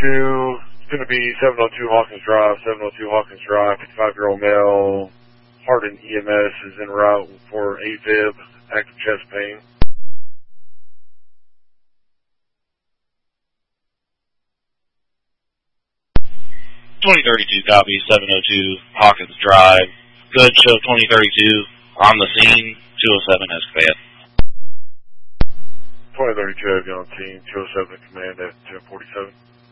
It's going to be 702 Hawkins Drive, 702 Hawkins Drive, 55-year-old male, Hardin EMS is en route for AFib, active chest pain. 2032 copy, 702 Hawkins Drive. Good, show 2032 on the scene, 207 Escabad. 2032 heavy on scene, 207 command at 1047.